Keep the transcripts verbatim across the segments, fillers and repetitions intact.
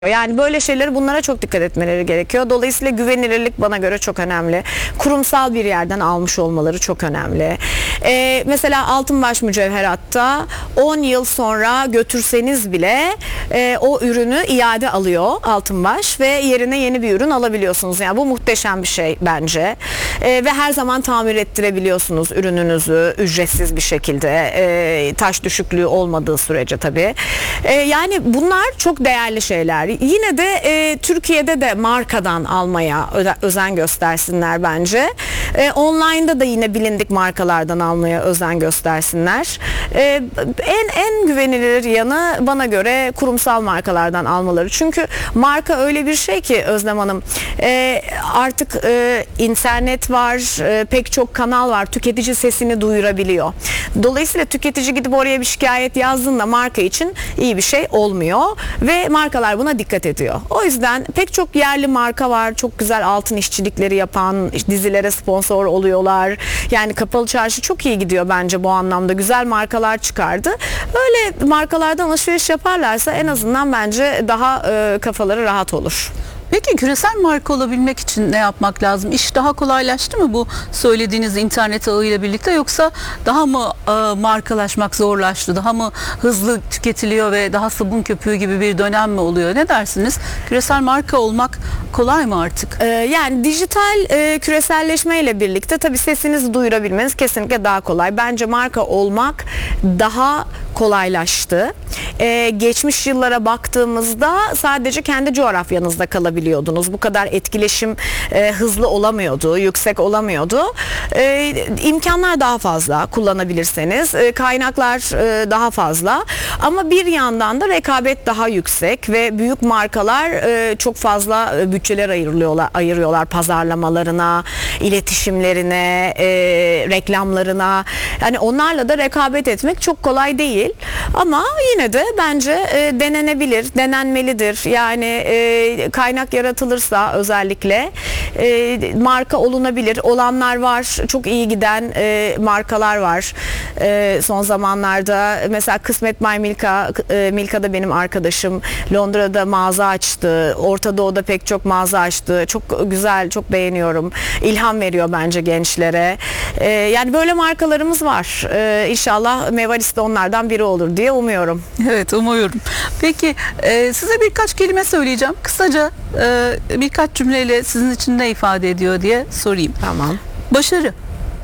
Yani böyle şeyleri, bunlara çok dikkat etmeleri gerekiyor. Dolayısıyla güvenilirlik bana göre çok önemli. Kurumsal bir yerden almış olmaları çok önemli. Ee, mesela Altınbaş Mücevherat'ta on yıl sonra götürseniz bile e, o ürünü iade alıyor Altınbaş ve yerine yeni bir ürün alabiliyorsunuz. Yani bu muhteşem bir şey bence. Ee, ve her zaman tamir ettirebiliyorsunuz ürününüzü ücretsiz bir şekilde. Ee, taş düşüklüğü olmadığı sürece tabii. Ee, yani bunlar çok değerli şeyler. Yine de e, Türkiye'de de markadan almaya özen göstersinler bence. E, online'da da yine bilindik markalardan almaya özen göstersinler. E, en en güvenilir yanı bana göre kurumsal markalardan almaları. Çünkü marka öyle bir şey ki Özlem Hanım, e, artık e, internet var, e, pek çok kanal var. Tüketici sesini duyurabiliyor. Dolayısıyla tüketici gidip oraya bir şikayet yazdığında marka için iyi bir şey olmuyor ve markalar buna dikkat ediyor. O yüzden pek çok yerli marka var. Çok güzel altın işçilikleri yapan, dizilere sponsor oluyorlar. Yani Kapalı Çarşı çok iyi gidiyor bence bu anlamda. Güzel markalar çıkardı. Böyle markalardan alışveriş yaparlarsa en azından bence daha e, kafaları rahat olur. Peki küresel marka olabilmek için ne yapmak lazım? İş daha kolaylaştı mı bu söylediğiniz internet ağıyla birlikte, yoksa daha mı e, markalaşmak zorlaştı? Daha mı hızlı tüketiliyor ve daha sabun köpüğü gibi bir dönem mi oluyor? Ne dersiniz? Küresel marka olmak kolay mı artık? Ee, yani dijital e, küreselleşmeyle birlikte tabii sesinizi duyurabilmeniz kesinlikle daha kolay. Bence marka olmak daha kolaylaştı. Ee, geçmiş yıllara baktığımızda sadece kendi coğrafyanızda kalabiliyordunuz. Bu kadar etkileşim e, hızlı olamıyordu, yüksek olamıyordu. E, imkanlar daha fazla kullanabilirseniz, e, kaynaklar e, daha fazla. Ama bir yandan da rekabet daha yüksek ve büyük markalar e, çok fazla bütçeler ayırıyorlar, ayırıyorlar pazarlamalarına, iletişimlerine, e, reklamlarına. Yani onlarla da rekabet etmek çok kolay değil. Ama yine de bence e, denenebilir, denenmelidir. Yani e, kaynak yaratılırsa özellikle e, marka olunabilir. Olanlar var, çok iyi giden e, markalar var. E, son zamanlarda mesela Kısmet Bay Milka, e, Milka da benim arkadaşım. Londra'da mağaza açtı. Orta Doğu'da pek çok mağaza açtı. Çok güzel, çok beğeniyorum. İlham veriyor bence gençlere. E, yani böyle markalarımız var. E, İnşallah Mevalis de onlardan biri olur diye umuyorum. Evet, umuyorum. Peki e, size birkaç kelime söyleyeceğim. Kısaca e, birkaç cümleyle sizin için ne ifade ediyor diye sorayım. Tamam. Başarı.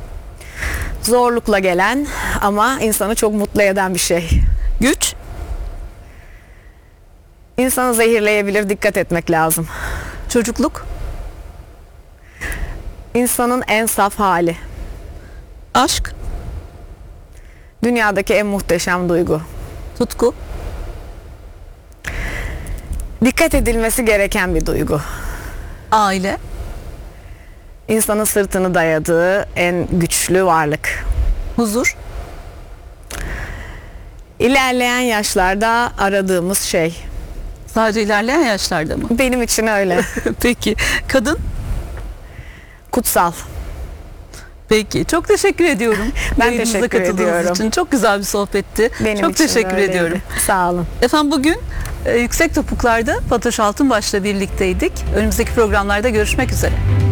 Zorlukla gelen ama insanı çok mutlu eden bir şey. Güç. İnsanı zehirleyebilir, dikkat etmek lazım. Çocukluk. İnsanın en saf hali. Aşk. Dünyadaki en muhteşem duygu. Tutku. Dikkat edilmesi gereken bir duygu. Aile. İnsanın sırtını dayadığı en güçlü varlık. Huzur. İlerleyen yaşlarda aradığımız şey. Sadece ilerleyen yaşlarda mı? Benim için öyle. Peki. Kadın. Kutsal. Peki. Çok teşekkür ediyorum. Ben Yayınımıza teşekkür katıldığınız ediyorum. için. Çok güzel bir sohbetti. Benim Çok için teşekkür öyleydi. ediyorum. Sağ olun. Efendim bugün e, Yüksek Topuklar'da Fatoş Altınbaş'la birlikteydik. Önümüzdeki programlarda görüşmek üzere.